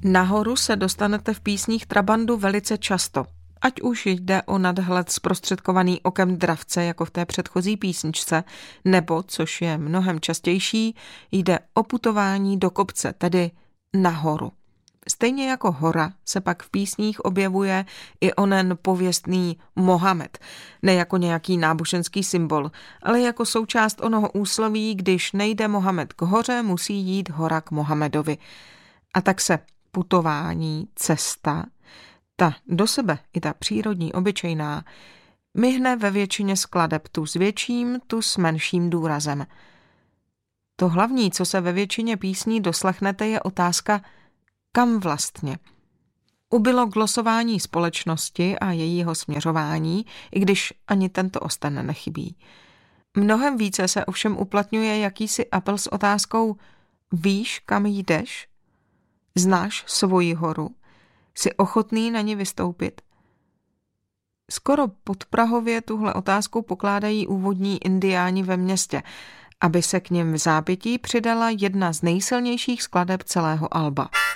Nahoru se dostanete v písních Trabandu velice často. Ať už jde o nadhled zprostředkovaný okem dravce, jako v té předchozí písničce, nebo, což je mnohem častější, jde o putování do kopce, tedy nahoru. Stejně jako hora se pak v písních objevuje i onen pověstný Mohamed, ne jako nějaký náboženský symbol, ale jako součást onoho úsloví, když nejde Mohamed k hoře, musí jít hora k Mohamedovi. A tak se putování, cesta, ta do sebe i ta přírodní, obyčejná, myhne ve většině skladeb, tu s větším, tu s menším důrazem. To hlavní, co se ve většině písní doslechnete, je otázka, kam vlastně. Ubylo glosování společnosti a jejího směřování, i když ani tento osten nechybí. Mnohem více se ovšem uplatňuje jakýsi apel s otázkou: víš, kam jdeš? Znáš svoji horu? Jsi ochotný na ní vystoupit? Skoro podprahově tuhle otázku pokládají úvodní indiáni ve městě, aby se k nim v zápětí přidala jedna z nejsilnějších skladeb celého alba.